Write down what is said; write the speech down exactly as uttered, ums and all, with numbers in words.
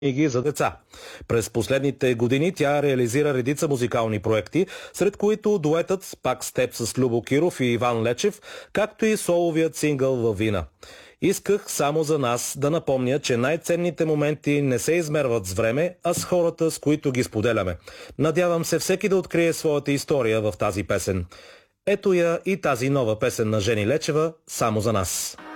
книги за деца. През последните години тя реализира редица музикални проекти, сред които дуетът "Пак с теб" с Любо Киров и Иван Лечев, както и соловият сингъл "Във вина". Исках само за нас да напомня, че най-ценните моменти не се измерват с време, а с хората, с които ги споделяме. Надявам се всеки да открие своята история в тази песен. Ето я и тази нова песен на Жени Лечева "Само за нас".